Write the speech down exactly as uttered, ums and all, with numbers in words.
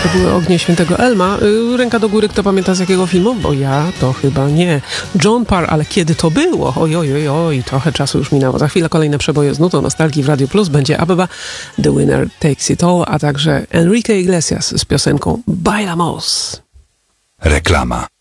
To były Ognie Świętego Elma. Yy, ręka do góry, kto pamięta z jakiego filmu? Bo ja to chyba nie. John Parr, ale kiedy to było? Oj, oj, oj, oj, trochę czasu już minęło. Za chwilę kolejne przeboje z nutą nostalgii w Radio Plus. Będzie Abeba, The Winner Takes It All, a także Enrique Iglesias z piosenką Bailamos. Reklama.